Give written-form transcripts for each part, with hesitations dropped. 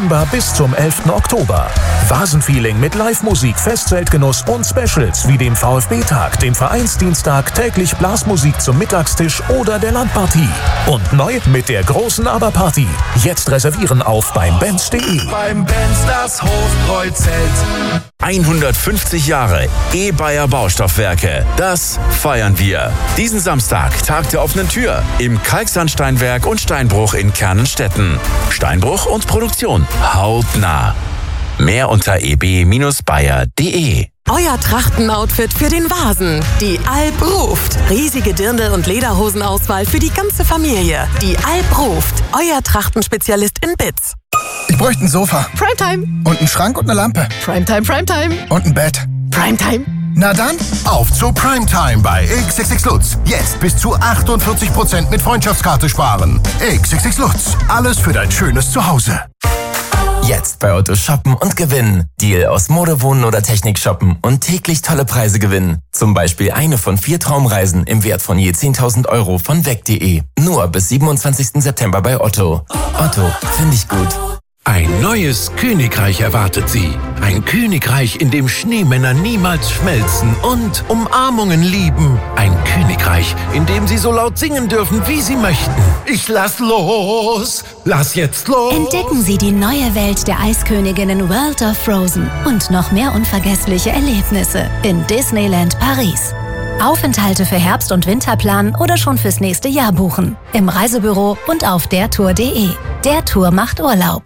September bis zum 11. Oktober. Vasenfeeling mit Live-Musik, Festzeltgenuss und Specials wie dem VfB-Tag, dem Vereinsdienstag, täglich Blasmusik zum Mittagstisch oder der Landpartie. Und neu mit der großen Aberparty. Jetzt reservieren auf beimbenz.de. Beim Benz das Hofbräu-Zelt. 150 Jahre E-Bayer Baustoffwerke. Das feiern wir. Diesen Samstag, Tag der offenen Tür, im Kalksandsteinwerk und Steinbruch in Kernenstetten. Steinbruch und Produktion hautnah. Mehr unter eb-bayer.de. Euer Trachtenoutfit für den Vasen. Die Alp ruft. Riesige Dirndl- und Lederhosenauswahl für die ganze Familie. Die Alp ruft. Euer Trachtenspezialist in Bits. Ich bräuchte ein Sofa. Primetime. Und einen Schrank und eine Lampe. Primetime, Primetime. Und ein Bett. Primetime. Na dann, auf zu Primetime bei XXX Lutz. Jetzt bis zu 48% mit Freundschaftskarte sparen. XXX Lutz. Alles für dein schönes Zuhause. Jetzt bei Otto shoppen und gewinnen. Deal aus Mode, Wohnen oder Technik shoppen und täglich tolle Preise gewinnen. Zum Beispiel eine von 4 Traumreisen im Wert von je 10.000 Euro von weg.de. Nur bis 27. September bei Otto. Otto, finde ich gut. Ein neues Königreich erwartet Sie. Ein Königreich, in dem Schneemänner niemals schmelzen und Umarmungen lieben. Ein Königreich, in dem Sie so laut singen dürfen, wie Sie möchten. Ich lass los! Lass jetzt los! Entdecken Sie die neue Welt der Eisköniginnen World of Frozen und noch mehr unvergessliche Erlebnisse in Disneyland Paris. Aufenthalte für Herbst- und Winter planen oder schon fürs nächste Jahr buchen. Im Reisebüro und auf dertour.de. Der Tour macht Urlaub.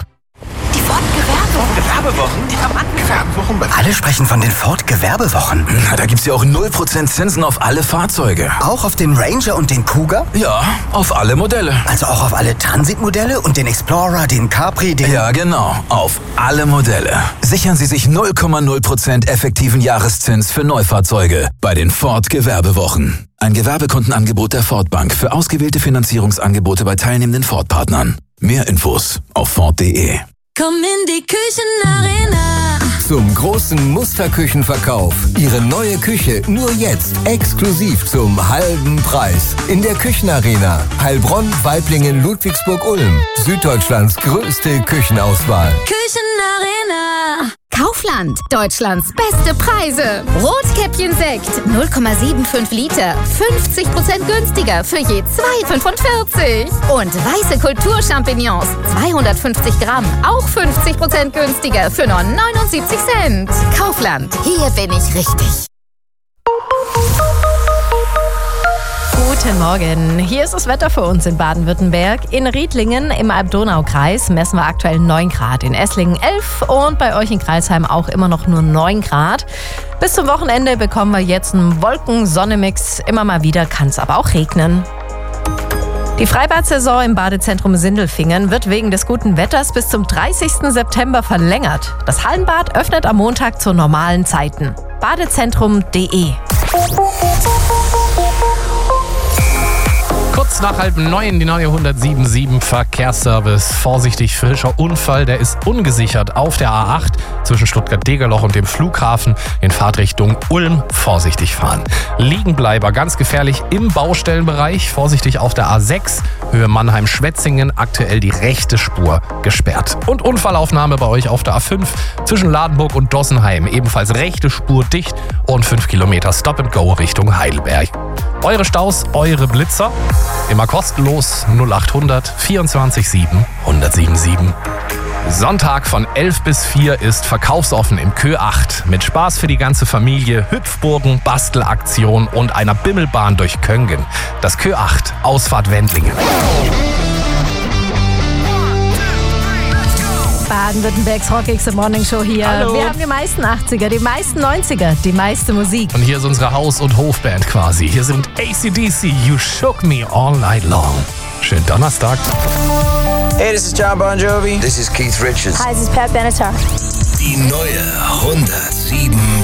Gewerbewochen? Gewerbewochen? Alle sprechen von den Ford-Gewerbewochen. Na, da gibt's ja auch 0% Zinsen auf alle Fahrzeuge. Auch auf den Ranger und den Cougar? Ja, auf alle Modelle. Also auch auf alle Transitmodelle und den Explorer, den Capri, den... Ja, genau. Auf alle Modelle. Sichern Sie sich 0,0% effektiven Jahreszins für Neufahrzeuge bei den Ford-Gewerbewochen. Ein Gewerbekundenangebot der Ford Bank für ausgewählte Finanzierungsangebote bei teilnehmenden Ford-Partnern. Mehr Infos auf Ford.de. Komm in die Küchenarena. Zum großen Musterküchenverkauf. Ihre neue Küche nur jetzt exklusiv zum halben Preis. In der Küchenarena. Heilbronn, Waiblingen, Ludwigsburg, Ulm. Süddeutschlands größte Küchenauswahl. Küchenarena. Kaufland. Deutschlands beste Preise. Rotkäppchen-Sekt 0,75 Liter. 50% günstiger für je 2,45. Und weiße Kulturchampignons 250 Gramm. Auch 50% günstiger für nur 79 Cent. Kaufland. Hier bin ich richtig. Guten Morgen. Hier ist das Wetter für uns in Baden-Württemberg. In Riedlingen im Alb-Donau-Kreis messen wir aktuell 9 Grad. In Esslingen 11 und bei euch in Kreisheim auch immer noch nur 9 Grad. Bis zum Wochenende bekommen wir jetzt einen Wolken-Sonne-Mix. Immer mal wieder kann es aber auch regnen. Die Freibad-Saison im Badezentrum Sindelfingen wird wegen des guten Wetters bis zum 30. September verlängert. Das Hallenbad öffnet am Montag zu normalen Zeiten. Badezentrum.de. Kurz nach 8:30 die neue 177 Verkehrsservice. Vorsichtig, frischer Unfall, der ist ungesichert auf der A8 zwischen Stuttgart-Degerloch und dem Flughafen in Fahrtrichtung Ulm. Vorsichtig fahren. Liegenbleiber, ganz gefährlich im Baustellenbereich. Vorsichtig auf der A6 Höhe Mannheim-Schwetzingen. Aktuell die rechte Spur gesperrt. Und Unfallaufnahme bei euch auf der A5 zwischen Ladenburg und Dossenheim. Ebenfalls rechte Spur dicht und 5 Kilometer Stop-and-Go Richtung Heidelberg. Eure Staus, eure Blitzer. Immer kostenlos 0800 24 7 1077. Sonntag von 11 bis 4 ist verkaufsoffen im Kö 8. Mit Spaß für die ganze Familie, Hüpfburgen, Bastelaktion und einer Bimmelbahn durch Köngen. Das Kö 8, Ausfahrt Wendlingen. Baden-Württembergs rockigste Morningshow hier. Hallo. Wir haben die meisten 80er, die meisten 90er, die meiste Musik. Und hier ist unsere Haus- und Hofband quasi. Hier sind AC/DC, You Shook Me All Night Long. Schönen Donnerstag. Hey, this is John Bon Jovi. This is Keith Richards. Hi, this is Pat Benatar. Die neue 107